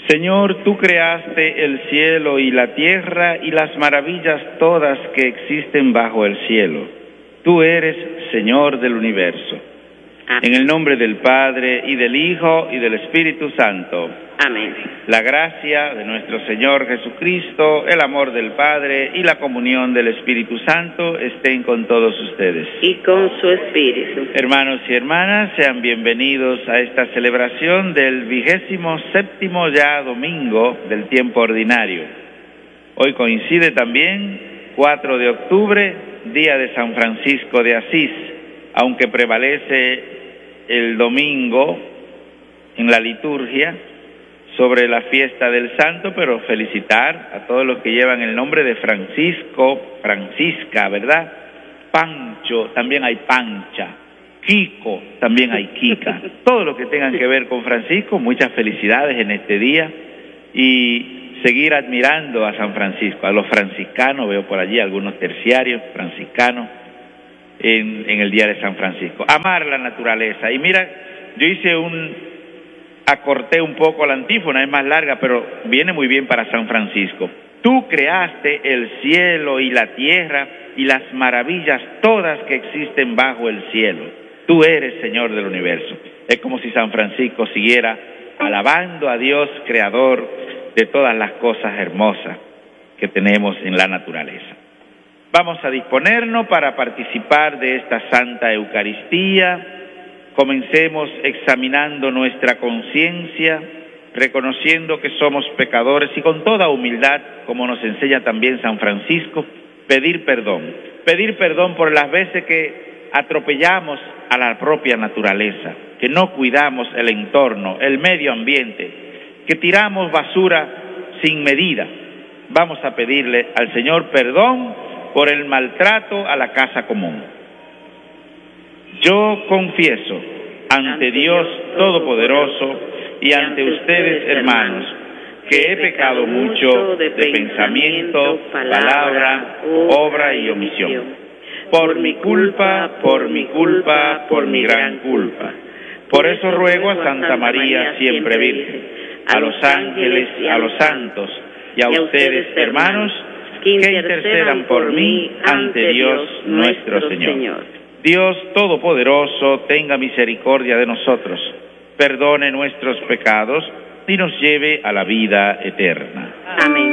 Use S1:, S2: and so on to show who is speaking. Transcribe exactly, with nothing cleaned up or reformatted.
S1: Señor, tú creaste el cielo y la tierra y las maravillas todas que existen bajo el cielo. Tú eres Señor del universo.
S2: Amén.
S1: En el nombre del Padre, y del Hijo, y del Espíritu Santo.
S2: Amén.
S1: La gracia de nuestro Señor Jesucristo, el amor del Padre y la comunión del Espíritu Santo estén con todos ustedes.
S2: Y con su espíritu.
S1: Hermanos y hermanas, sean bienvenidos a esta celebración del vigésimo séptimo ya domingo del tiempo ordinario. Hoy coincide también cuatro de octubre, día de San Francisco de Asís, aunque prevalece el domingo en la liturgia sobre la fiesta del santo, pero felicitar a todos los que llevan el nombre de Francisco, Francisca, ¿verdad? Pancho, también hay Pancha. Kiko, también hay Kika. Todo lo que tengan que ver con Francisco, muchas felicidades en este día y seguir admirando a San Francisco, a los franciscanos, veo por allí algunos terciarios franciscanos en, en el día de San Francisco. Amar la naturaleza. Y mira, yo hice un, acorté un poco la antífona, es más larga, pero viene muy bien para San Francisco. Tú creaste el cielo y la tierra y las maravillas todas que existen bajo el cielo. Tú eres Señor del universo. Es como si San Francisco siguiera alabando a Dios, creador de todas las cosas hermosas que tenemos en la naturaleza. Vamos a disponernos para participar de esta Santa Eucaristía. Comencemos examinando nuestra conciencia, reconociendo que somos pecadores y con toda humildad, como nos enseña también San Francisco, pedir perdón. Pedir perdón por las veces que atropellamos a la propia naturaleza, que no cuidamos el entorno, el medio ambiente, que tiramos basura sin medida. Vamos a pedirle al Señor perdón por el maltrato a la casa común. Yo confieso ante Dios Todopoderoso y ante ustedes, hermanos, que he pecado mucho de pensamiento, palabra, obra y omisión. Por mi culpa, por mi culpa, por mi gran culpa. Por eso ruego a Santa María, siempre Virgen, a los ángeles, a los santos y a ustedes, hermanos, que intercedan por mí ante Dios nuestro Señor. Dios Todopoderoso tenga misericordia de nosotros, perdone nuestros pecados y nos lleve a la vida eterna.
S2: Amén.